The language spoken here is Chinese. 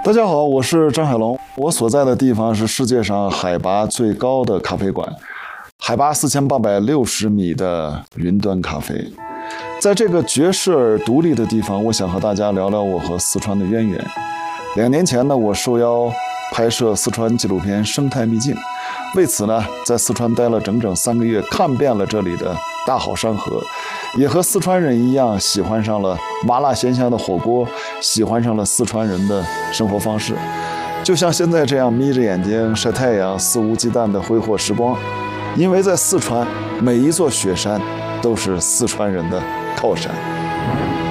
大家好，我是张海龙。我所在的地方是世界上海拔最高的咖啡馆，海拔4860米的云端咖啡。在这个绝世而独立的地方，我想和大家聊聊我和四川的渊源。2年前呢，我受邀拍摄四川纪录片《生态秘境》，为此呢，在四川待了整整3个月，看遍了这里的大好山河，也和四川人一样喜欢上了麻辣鲜香的火锅，喜欢上了四川人的生活方式，就像现在这样眯着眼睛晒太阳，肆无忌惮的挥霍时光。因为在四川，每一座雪山都是四川人的靠山。